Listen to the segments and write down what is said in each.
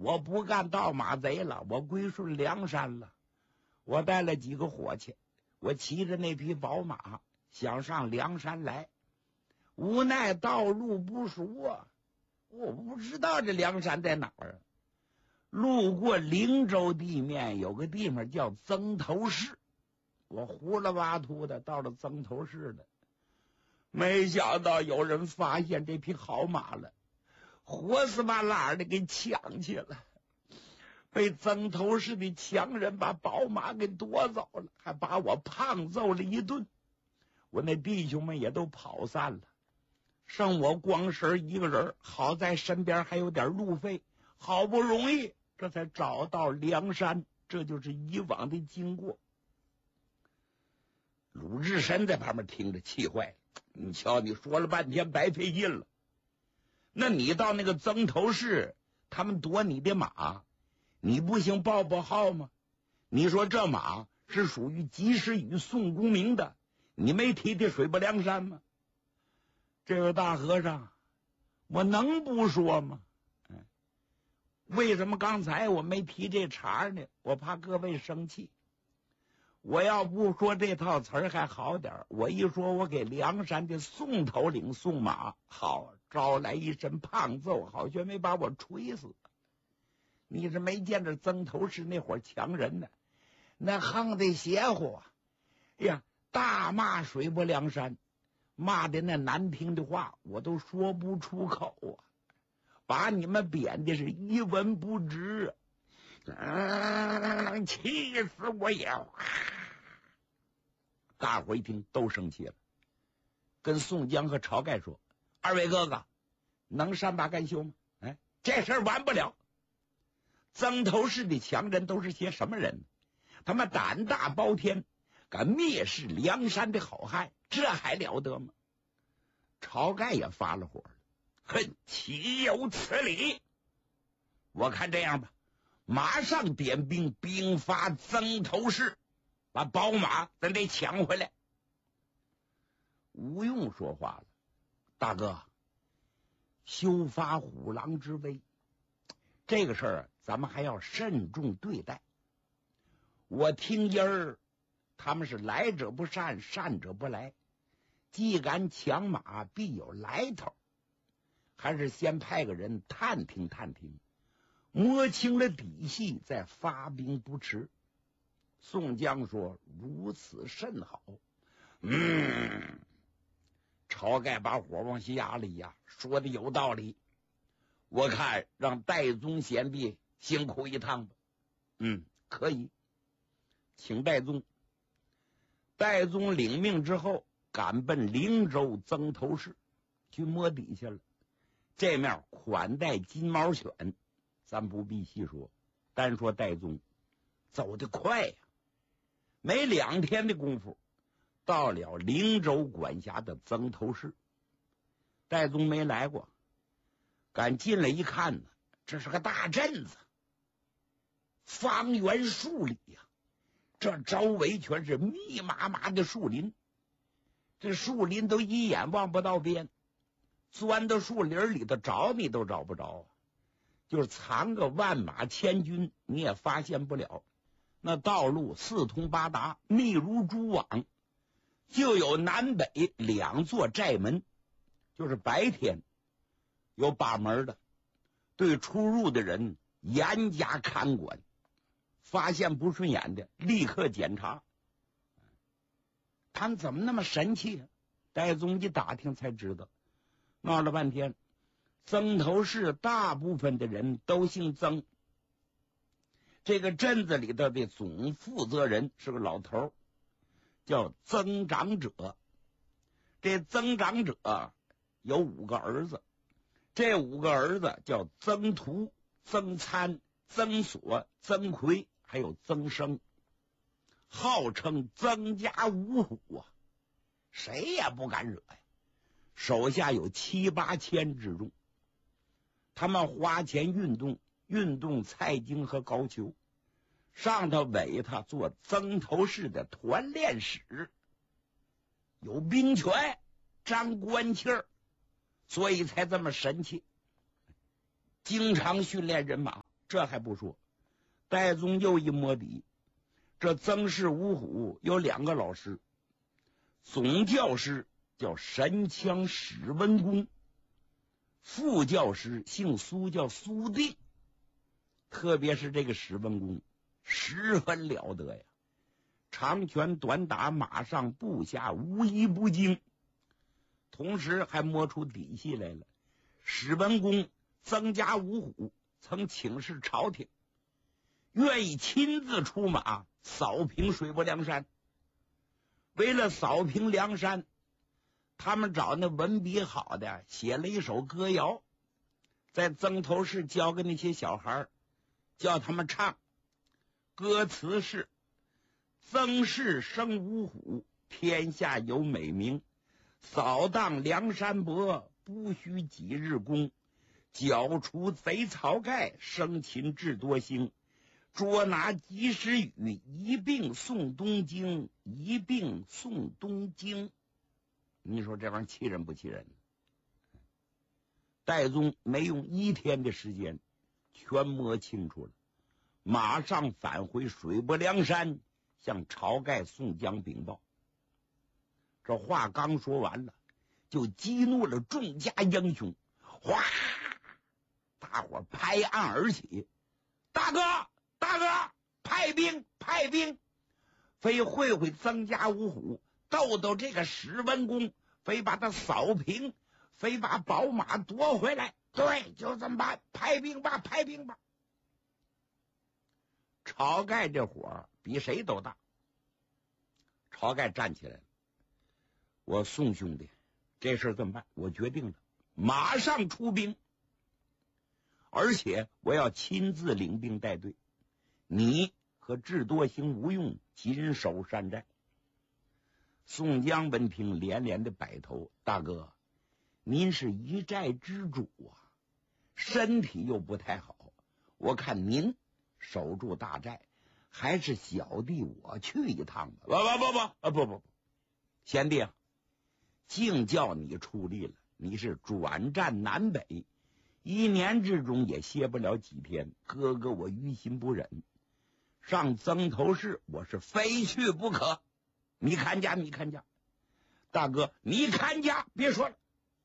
我不干盗马贼了，我归顺梁山了。我带了几个伙计，我骑着那匹宝马想上梁山来，无奈道路不熟啊，我不知道这梁山在哪儿啊。路过灵州地面，有个地方叫曾头市，我呼啦巴秃的到了曾头市了。没想到有人发现这匹好马了，活死巴拉的给抢去了，被曾头市的强人把宝马给夺走了，还把我胖揍了一顿。我那弟兄们也都跑散了，剩我光神一个人，好在身边还有点路费，好不容易这才找到梁山，这就是以往的经过。鲁智深在旁边听着气坏了，你瞧，你说了半天白费劲了。那你到那个曾头市，他们夺你的马，你不行报报号吗？你说这马是属于及时雨宋公明的，你没提的水泊梁山吗？这位大和尚，我能不说吗？为什么刚才我没提这茬呢？我怕各位生气。我要不说这套词儿还好点，我一说我给梁山的宋头领送马，好招来一身胖揍，好像没把我锤死。你是没见着曾头市那伙强人呢，那横的邪乎啊！哎呀，大骂水泊梁山，骂的那难听的话我都说不出口啊，把你们贬的是一文不值，气死我也！大伙一听都生气了，跟宋江和晁盖说：“二位哥哥，能善罢甘休吗？这事儿完不了。曾头市的强人都是些什么人？他们胆大包天，敢蔑视梁山的好汉，这还了得吗？”晁盖也发了火了，哼，岂有此理！我看这样吧，马上点兵，兵发曾头市，把宝马咱得抢回来。吴用说话了：“大哥，休发虎狼之威，这个事儿咱们还要慎重对待。我听音儿，他们是来者不善，善者不来，既敢抢马，必有来头，还是先派个人探听探听，摸清了底细，再发兵不迟。”宋江说：“如此甚好。”晁盖把火往下压了一压，说的有道理。我看让戴宗贤弟辛苦一趟吧。可以，请戴宗。戴宗领命之后，赶奔灵州曾头市去摸底去了。这面款待金毛犬，咱不必细说，单说戴宗走得快呀，没2天的功夫，到了灵州管辖的曾头市。戴宗没来过，赶进来一看呢，这是个大镇子，方圆数里呀，这周围全是密麻麻的树林，这树林都一眼望不到边，钻到树林里头找你都找不着，就是藏个万马千军你也发现不了。那道路四通八达，密如蛛网，就有南北2座寨门，就是白天有把门的，对出入的人严加看管，发现不顺眼的立刻检查。他们怎么那么神气？戴宗一打听才知道，闹了半天，曾头市大部分的人都姓曾，这个镇子里头的总负责人是个老头，叫曾长者。这曾长者有5个儿子，这5个儿子叫曾图、曾参、曾所、曾奎，还有曾生，号称曾家五虎啊，谁也不敢惹呀。手下有7、8千之众，他们花钱运动蔡京和高俅，上头委他做曾头市的团练使，有兵权，沾官气儿，所以才这么神气。经常训练人马， 这还不说，戴宗又一摸底，这曾氏五虎有2个老师，总教师叫神枪史文恭，副教师姓苏，叫苏定。特别是这个史文恭十分了得呀，长拳短打，马上步下无一不精。同时还摸出底细来了，史文恭曾家五虎曾请示朝廷，愿意亲自出马扫平水泊梁山。为了扫平梁山，他们找那文笔好的写了一首歌谣，在曾头市教给那些小孩，叫他们唱。歌词是：曾氏生五虎，天下有美名，扫荡梁山泊，不需几日功。剿除贼晁盖，生擒智多星。捉拿及时雨，一并送东京，一并送东京。你说这玩意儿气人不气人？戴宗没用1天的时间全摸清楚了，马上返回水泊梁山，向晁盖、宋江禀报。这话刚说完了，就激怒了众家英雄，哗，大伙拍案而起，大哥大哥，派兵派兵，非会会曾家五虎，斗斗这个史文恭，非把他扫平，非把宝马夺回来。对，就这么办，派兵吧派兵吧。晁盖这火比谁都大。晁盖站起来了，我宋兄弟，这事怎么办？我决定了，马上出兵，而且我要亲自领兵带队，你和智多星、吴用紧守山寨。宋江闻听连连的摆头，大哥，您是一寨之主啊，身体又不太好，我看您守住大寨，还是小弟我去一趟吧。不，贤弟啊，竟叫你出力了，你是转战南北，1年之中也歇不了几天，哥哥我于心不忍，上曾头市我是非去不可。你看家，你看家，大哥你看家，别说了。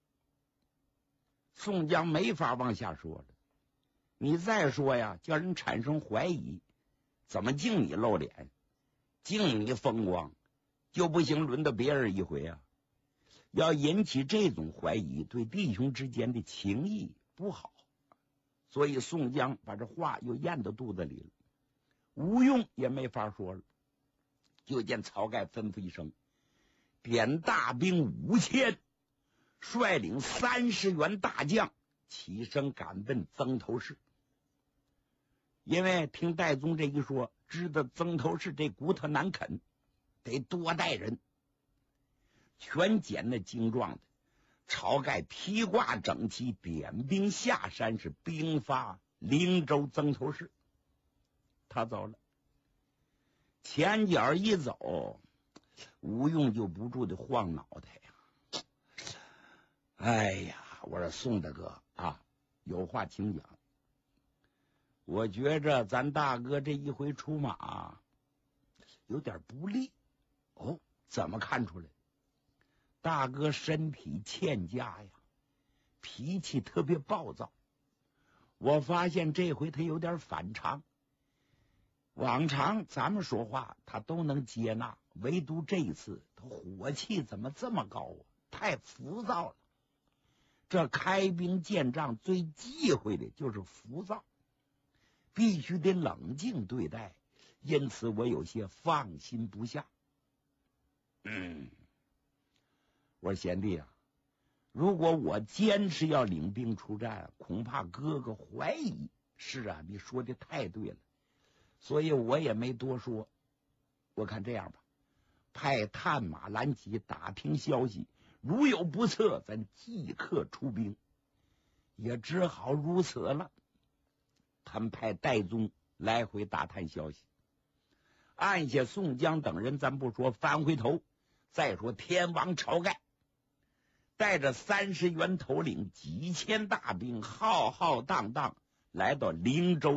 宋江没法往下说了，你再说呀，叫人产生怀疑，怎么净你露脸，净你风光，就不行轮到别人一回啊？要引起这种怀疑，对弟兄之间的情谊不好，所以宋江把这话又咽到肚子里了。吴用也没法说了，就见晁盖吩咐一声，点大兵5000，率领30员大将起身赶奔曾头市。因为听戴宗这一说，知道曾头市这骨头难啃，得多带人，全捡那精壮的。晁盖披挂整齐，点兵下山，是兵发灵州曾头市。他走了，前脚一走，吴用就不住的晃脑袋呀。哎呀，我说宋大哥啊，有话请讲。我觉着咱大哥这一回出马有点不利。哦，怎么看出来？大哥身体欠佳呀，脾气特别暴躁。我发现这回他有点反常，往常咱们说话他都能接纳，唯独这一次他火气怎么这么高啊？太浮躁了。这开兵见仗最忌讳的就是浮躁，必须得冷静对待，因此我有些放心不下。我说贤弟啊，如果我坚持要领兵出战，恐怕哥哥怀疑。是啊，你说的太对了，所以我也没多说。我看这样吧，派探马拦骑打听消息，如有不测，咱即刻出兵。也只好如此了。他们派戴宗来回打探消息，按下宋江等人咱不说，翻回头再说天王晁盖带着30员头领几千大兵浩浩荡荡来到灵州